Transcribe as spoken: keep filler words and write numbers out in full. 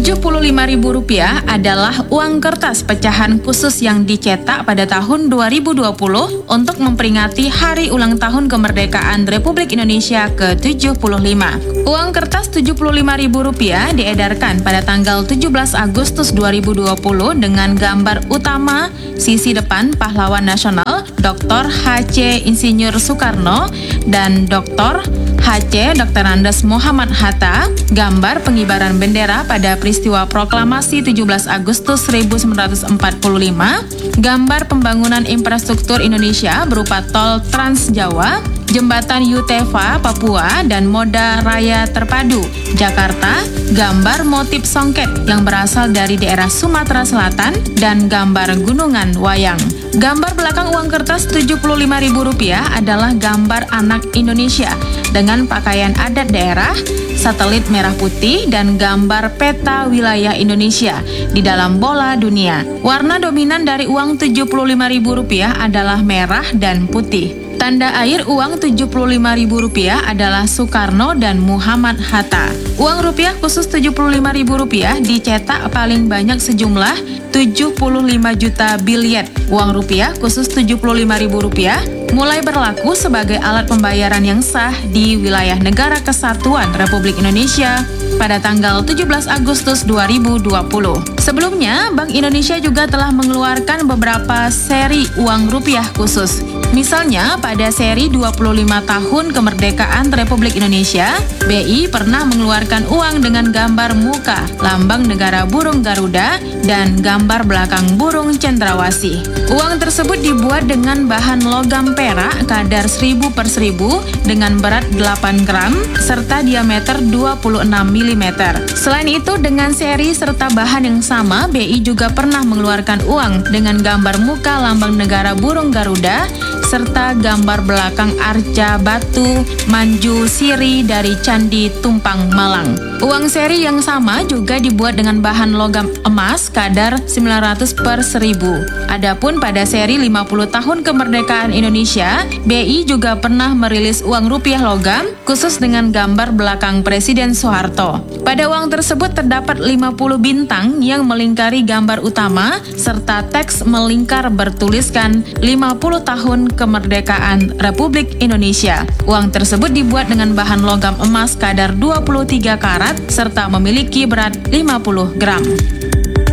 tujuh puluh lima ribu rupiah adalah uang kertas pecahan khusus yang dicetak pada tahun dua ribu dua puluh untuk memperingati Hari Ulang Tahun Kemerdekaan Republik Indonesia ke tujuh puluh lima. Uang kertas tujuh puluh lima ribu rupiah diedarkan pada tanggal tujuh belas Agustus dua ribu dua puluh dengan gambar utama sisi depan pahlawan nasional Doktor H C Insinyur Soekarno dan Doktor H C Doktor Andes Muhammad Hatta, gambar pengibaran bendera pada peristiwa proklamasi tujuh belas Agustus seribu sembilan ratus empat puluh lima, gambar pembangunan infrastruktur Indonesia berupa tol Trans Jawa, jembatan Yutefa Papua, dan moda raya terpadu Jakarta, gambar motif songket yang berasal dari daerah Sumatera Selatan, dan gambar gunungan wayang. Gambar belakang uang kertas tujuh puluh lima ribu rupiah adalah gambar anak Indonesia dengan pakaian adat daerah, satelit merah putih, dan gambar peta wilayah Indonesia di dalam bola dunia. Warna dominan dari uang tujuh puluh lima ribu rupiah adalah merah dan putih. Tanda air uang tujuh puluh lima ribu rupiah adalah Soekarno dan Muhammad Hatta. Uang rupiah khusus tujuh puluh lima ribu rupiah dicetak paling banyak sejumlah tujuh puluh lima juta bilyet. Uang rupiah khusus tujuh puluh lima ribu rupiah mulai berlaku sebagai alat pembayaran yang sah di wilayah Negara Kesatuan Republik Indonesia pada tanggal tujuh belas Agustus dua ribu dua puluh. Sebelumnya, Bank Indonesia juga telah mengeluarkan beberapa seri uang rupiah khusus. Misalnya, pada seri dua puluh lima tahun kemerdekaan Republik Indonesia, B I pernah mengeluarkan uang dengan gambar muka, lambang negara burung Garuda, dan gambar belakang burung cendrawasih. Uang tersebut dibuat dengan bahan logam perak kadar seribu per seribu dengan berat delapan gram serta diameter dua puluh enam milimeter. Selain itu, dengan seri serta bahan yang sama, B I juga pernah mengeluarkan uang dengan gambar muka lambang negara burung Garuda serta gambar belakang arca batu Manju Siri dari Candi Tumpang Malang. Uang seri yang sama juga dibuat dengan bahan logam emas kadar sembilan ratus per seribu. Adapun pada seri lima puluh tahun kemerdekaan Indonesia, B I juga pernah merilis uang rupiah logam khusus dengan gambar belakang Presiden Soeharto. Pada uang tersebut terdapat lima puluh bintang yang melingkari gambar utama serta teks melingkar bertuliskan lima puluh tahun kemerdekaan Republik Indonesia. Uang tersebut dibuat dengan bahan logam emas kadar dua puluh tiga karat serta memiliki berat lima puluh gram.